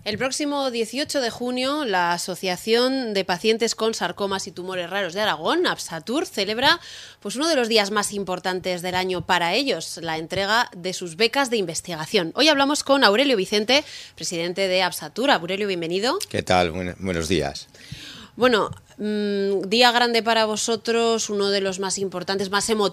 El próximo 18 de junio, la Asociación de Pacientes con Sarcomas y Tumores Raros de Aragón, Absatur, celebra uno de los días más importantes del año para ellos, la entrega de sus becas de investigación. Hoy hablamos con Aurelio Vicente, presidente de Absatur. Aurelio, bienvenido. ¿Qué tal? Buenos días. Bueno, día grande para vosotros, uno de los más importantes, más emotivos